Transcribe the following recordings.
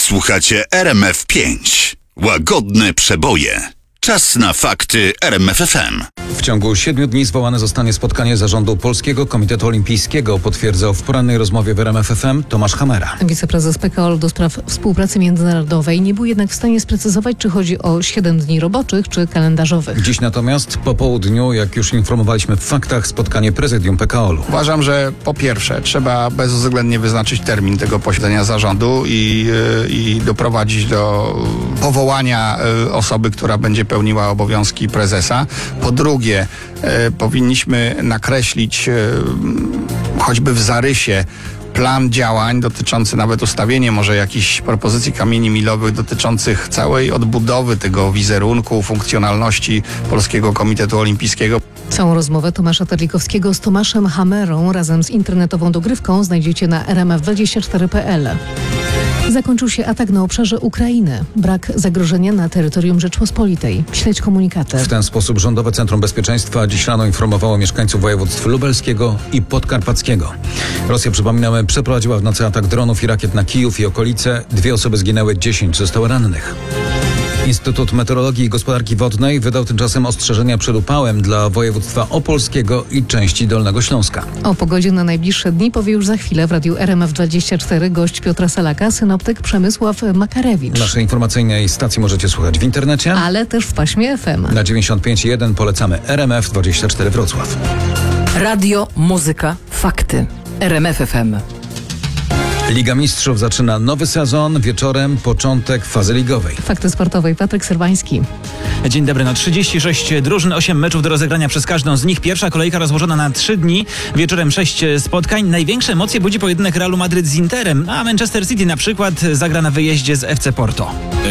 Słuchacie RMF5. Łagodne przeboje. Czas na fakty RMF FM. W ciągu 7 dni zwołane zostanie spotkanie zarządu Polskiego Komitetu Olimpijskiego, potwierdzał w porannej rozmowie w RMF FM Tomasz Hamera. Wiceprezes PKOL do spraw współpracy międzynarodowej nie był jednak w stanie sprecyzować, czy chodzi o 7 dni roboczych, czy kalendarzowych. Dziś natomiast po południu, jak już informowaliśmy w faktach, spotkanie prezydium PKOL-u. Uważam, że po pierwsze trzeba bezwzględnie wyznaczyć termin tego posiedzenia zarządu i doprowadzić do powołania osoby, która będzie pełniła obowiązki prezesa. Po drugie, powinniśmy nakreślić choćby w zarysie plan działań dotyczący nawet ustawienia może jakichś propozycji kamieni milowych dotyczących całej odbudowy tego wizerunku, funkcjonalności Polskiego Komitetu Olimpijskiego. Całą rozmowę Tomasza Terlikowskiego z Tomaszem Hamerą razem z internetową dogrywką znajdziecie na rmf24.pl. Zakończył się atak na obszarze Ukrainy. Brak zagrożenia na terytorium Rzeczpospolitej. Śledź komunikaty. W ten sposób Rządowe Centrum Bezpieczeństwa dziś rano informowało mieszkańców województw lubelskiego i podkarpackiego. Rosja, przypominamy, przeprowadziła w nocy atak dronów i rakiet na Kijów i okolice. 2 osoby zginęły, 10 zostało rannych. Instytut Meteorologii i Gospodarki Wodnej wydał tymczasem ostrzeżenia przed upałem dla województwa opolskiego i części Dolnego Śląska. O pogodzie na najbliższe dni powie już za chwilę w radiu RMF24 gość Piotra Salaka, synoptyk Przemysław Makarewicz. Naszej informacyjnej stacji możecie słuchać w internecie, ale też w paśmie FM. Na 95,1 polecamy RMF24 Wrocław. Radio, muzyka, fakty. RMF FM. Liga Mistrzów zaczyna nowy sezon. Wieczorem początek fazy ligowej. Fakty sportowej. Patryk Serwański. Dzień dobry. 36 drużyn, 8 meczów do rozegrania przez każdą z nich. Pierwsza kolejka rozłożona na 3 dni. Wieczorem 6 spotkań. Największe emocje budzi pojedynek Realu Madryt z Interem, a Manchester City na przykład zagra na wyjeździe z FC Porto.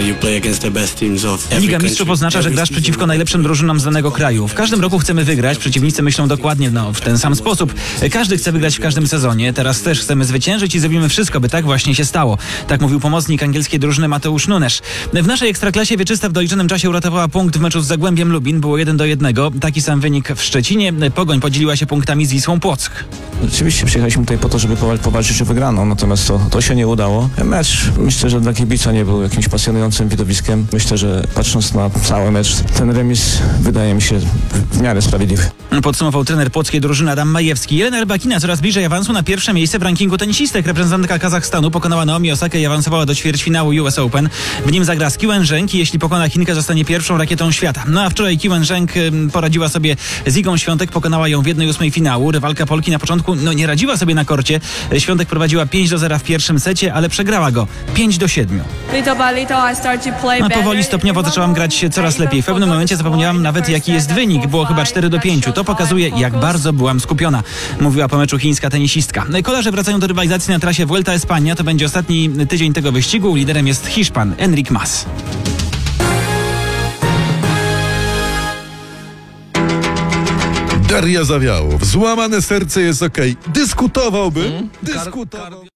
Liga Mistrzów oznacza, że grasz przeciwko najlepszym drużynom z danego kraju. W każdym roku chcemy wygrać. Przeciwnicy myślą dokładnie w ten sam sposób. Każdy chce wygrać w każdym sezonie. Teraz też chcemy zwyciężyć i zrobimy wszystko, by tak właśnie się stało. Tak mówił pomocnik angielskiej drużyny Mateusz Nunes. W naszej ekstraklasie Wieczysta w doliczonym czasie uratowała punkt w meczu z Zagłębiem Lubin. Było 1-1. Taki sam wynik w Szczecinie. Pogoń podzieliła się punktami z Wisłą Płock. Rzeczywiście przyjechaliśmy tutaj po to, żeby powalczyć o wygraną, natomiast to się nie udało. Mecz, myślę, że dla kibica nie był jakimś pasjonującym widowiskiem. Myślę, że patrząc na cały mecz, ten remis wydaje mi się w miarę sprawiedliwy. Podsumował trener płockiej drużyny Adam Majewski. Jelena Rybakina coraz bliżej awansu na pierwsze miejsce w rankingu tenisistek. Reprezentantka Kazachstanu pokonała Naomi Osakę i awansowała do ćwierćfinału US Open. W nim zagra z Kiwen Zheng i jeśli pokona Chinkę, zostanie pierwszą rakietą świata. A wczoraj Kiwen Zheng poradziła sobie z Igą Świątek, pokonała ją w 1/8 finału. Rywalka Polki na początku nie radziła sobie na korcie. Świątek prowadziła 5-0 w pierwszym secie, ale przegrała go 5-7. Powoli, stopniowo zaczęłam grać coraz lepiej. W pewnym momencie zapomniałam nawet, jaki jest wynik. Było chyba 4-5. To pokazuje, jak bardzo byłam skupiona, mówiła po meczu chińska tenisistka. Kolarze wracają do rywalizacji na trasie Vuelta a España. To będzie ostatni tydzień tego wyścigu. Liderem jest Hiszpan Enric Mas. Daria Zawiałow. Złamane serce jest okej. Dyskutowałbym.